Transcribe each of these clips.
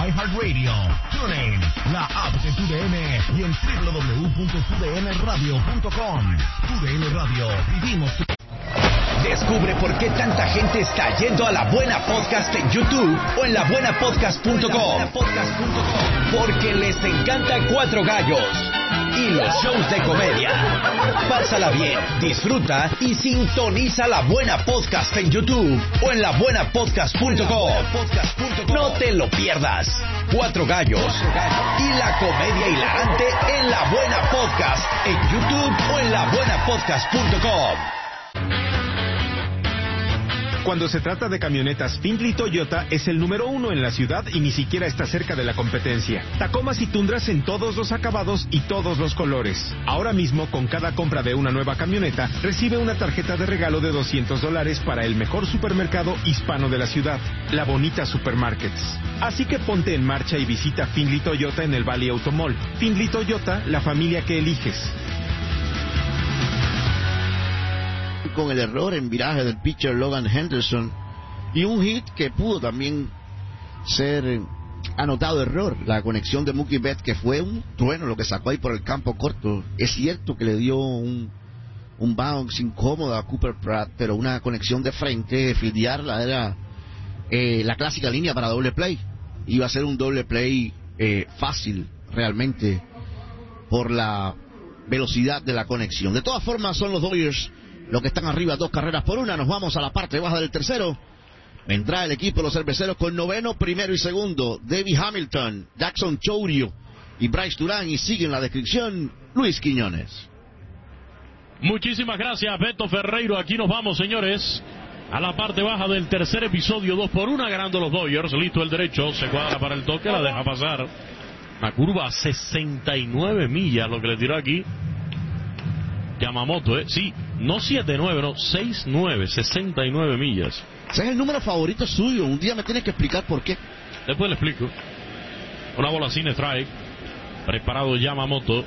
iHeartRadio, TuneIn, la app de TUDN y en www.tudnradio.com. TUDN Radio, vivimos tu... Descubre por qué tanta gente está yendo a La Buena Podcast en YouTube o en labuenapodcast.com. Porque les encanta Cuatro Gallos y los shows de comedia. Pásala bien, disfruta y sintoniza La Buena Podcast en YouTube o en labuenapodcast.com. No te lo pierdas. Cuatro Gallos y la comedia hilarante en La Buena Podcast en YouTube o en labuenapodcast.com. Cuando se trata de camionetas, Findlay Toyota es el número 1 en la ciudad y ni siquiera está cerca de la competencia. Tacomas y Tundras en todos los acabados y todos los colores. Ahora mismo, con cada compra de una nueva camioneta, recibe una tarjeta de regalo de $200 para el mejor supermercado hispano de la ciudad, La Bonita Supermarkets. Así que ponte en marcha y visita Findlay Toyota en el Valley Automall. Findlay Toyota, la familia que eliges. Con el error en viraje del pitcher Logan Henderson y un hit que pudo también ser anotado error, la conexión de Mookie Betts, que fue un trueno lo que sacó ahí por el campo corto. Es cierto que le dio un bounce incómodo a Cooper Pratt, pero una conexión de frente, fildearla era la clásica línea para doble play. Iba a ser un doble play fácil realmente por la velocidad de la conexión. De todas formas, son los Dodgers los que están arriba 2-1. Nos vamos a la parte baja del tercero. Vendrá el equipo de los cerveceros con noveno, primero y segundo. David Hamilton, Jackson Chourio y Bryce Durán. Y sigue en la descripción Luis Quiñones. Muchísimas gracias, Beto Ferreiro. Aquí nos vamos, señores, a la parte baja del tercer episodio. 2-1 ganando los Dodgers. Listo el derecho, se cuadra para el toque, la deja pasar. Una curva a 69 millas, lo que le tiró aquí Yamamoto, sí, no 7-9, no, 6-9, 69 millas. Ese es el número favorito suyo. Un día me tienes que explicar por qué. Después le explico. Una bola sin strike. Preparado Yamamoto.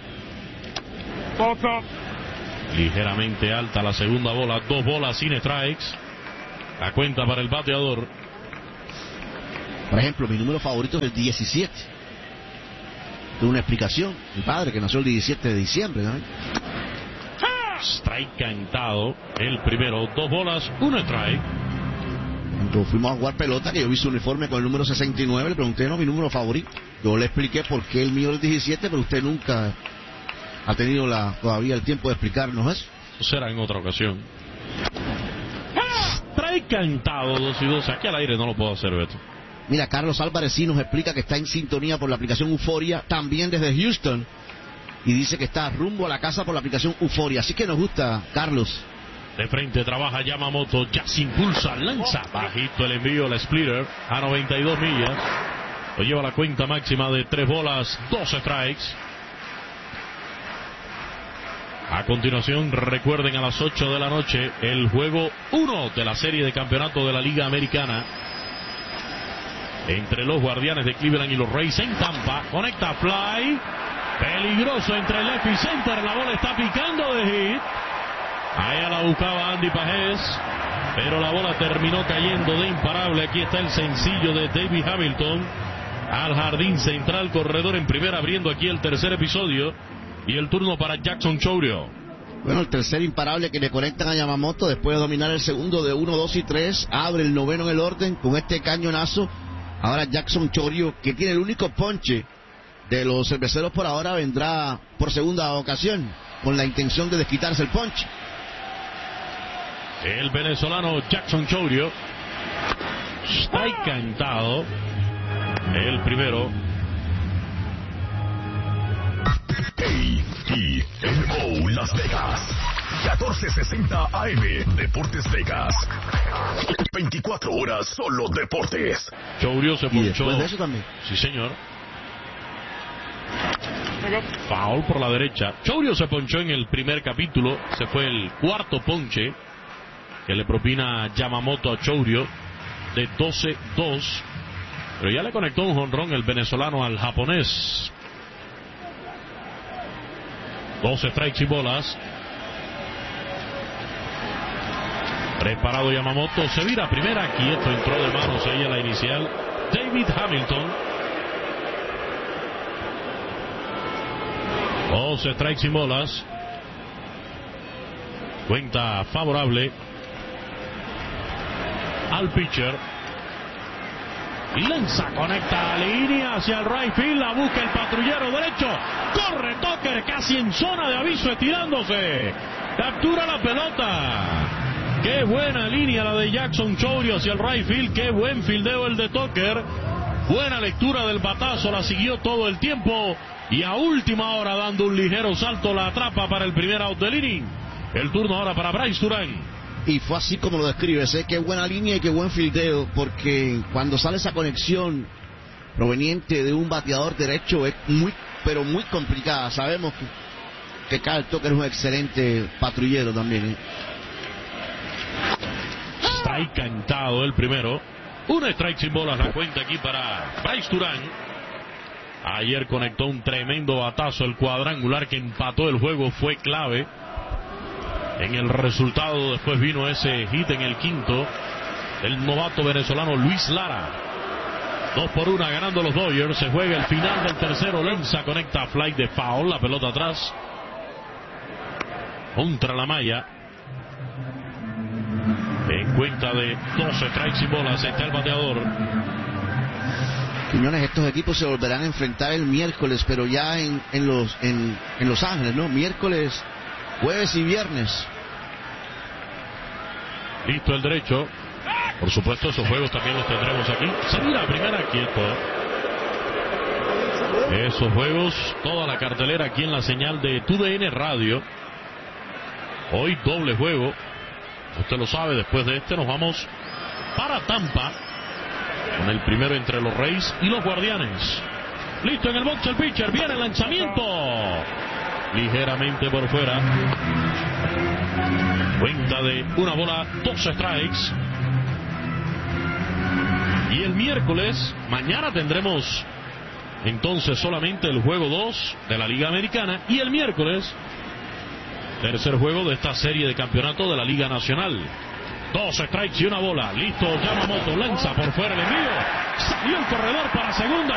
Ligeramente alta la segunda bola. 2 bolas sin strikes. La cuenta para el bateador. Por ejemplo, mi número favorito es el 17. Tengo una explicación. Mi padre, que nació el 17 de diciembre, ¿no? Strike cantado, el primero, 2 bolas, 1 strike. Cuando fuimos a jugar pelota, que yo vi su uniforme con el número 69, le pregunté, no, mi número favorito. Yo le expliqué por qué el mío es el 17, pero usted nunca ha tenido todavía el tiempo de explicarnos eso. Eso será en otra ocasión. Strike cantado, 2-2, aquí al aire no lo puedo hacer, Beto. Mira, Carlos Álvarez sí nos explica que está en sintonía por la aplicación Euforia, también desde Houston. Y dice que está rumbo a la casa por la aplicación Euforia. Así que nos gusta, Carlos. De frente trabaja Yamamoto. Ya se impulsa, lanza. Bajito el envío, la splitter a 92 millas. Lo lleva a la cuenta máxima de 3 bolas, 2 strikes. A continuación, recuerden, a las 8 de la noche, el juego 1 de la serie de campeonato de la Liga Americana entre los Guardianes de Cleveland y los Rays en Tampa. Conecta fly. Peligroso entre el left y center. La bola está picando de hit. Ahí la buscaba Andy Pajés, pero la bola terminó cayendo de imparable. Aquí está el sencillo de David Hamilton al jardín central, corredor en primera, abriendo aquí el tercer episodio. Y el turno para Jackson Chourio. Bueno, el tercer imparable que le conectan a Yamamoto después de dominar el segundo de 1, 2 y 3. Abre el noveno en el orden con este cañonazo. Ahora Jackson Chourio, que tiene el único ponche de los cerveceros por ahora, vendrá por segunda ocasión con la intención de desquitarse el ponche. El venezolano Jackson Chourio. Strike cantado. El primero. KEMO Las Vegas, 1460 AM, Deportes Vegas. 24 horas solo deportes. Chourio se ponchó. Y después de eso también. Sí, señor. Foul por la derecha. Chourio se ponchó en el primer capítulo. Se fue el cuarto ponche que le propina Yamamoto a Chourio de 12-2. Pero ya le conectó un jonrón el venezolano al japonés. 12 strikes y bolas. Preparado Yamamoto, se vira primera, quieto, entró de manos ella la inicial. David Hamilton 2 strikes sin bolas. Cuenta favorable al pitcher. Y lanza, conecta a línea hacia el right field, la busca el patrullero derecho, corre Tucker casi en zona de aviso estirándose, captura la pelota. Qué buena línea la de Jackson Chourio hacia el right field, qué buen fildeo el de Tucker, buena lectura del batazo, la siguió todo el tiempo y a última hora dando un ligero salto la atrapa para el primer out del inning. El turno ahora para Bryce Durán. Y fue así como lo describe, sé qué buena línea y qué buen fildeo, porque cuando sale esa conexión proveniente de un bateador derecho es muy, pero muy complicada. Sabemos que Kyle Tucker es un excelente patrullero también. Strike cantado el primero. Un strike sin bolas la cuenta aquí para Bryce Durán. Ayer conectó un tremendo batazo, el cuadrangular que empató el juego, fue clave en el resultado. Después vino ese hit en el quinto del novato venezolano Luis Lara. 2-1 ganando los Dodgers. Se juega el final del tercero. Lanza, conecta fly de foul, la pelota atrás contra la malla. En cuenta de 12 strikes sin bolas está el bateador. Quiñones, estos equipos se volverán a enfrentar el miércoles, pero ya en Los Ángeles, ¿no? Miércoles, jueves y viernes. Listo el derecho. Por supuesto, esos juegos también los tendremos aquí. Salida primera, quieto. Esos juegos, toda la cartelera aquí en la señal de TUDN Radio. Hoy doble juego. Usted lo sabe, después de este nos vamos para Tampa, con el primero entre los Rays y los Guardianes. Listo en el box el pitcher, viene el lanzamiento. Ligeramente por fuera. Cuenta de 1 bola, 2 strikes. Y el miércoles, mañana tendremos entonces solamente el juego 2 de la Liga Americana. Y el miércoles, tercer juego de esta serie de campeonato de la Liga Nacional. 2 strikes y 1 bola. Listo, Yamamoto lanza por fuera el envío. Salió el corredor para segunda.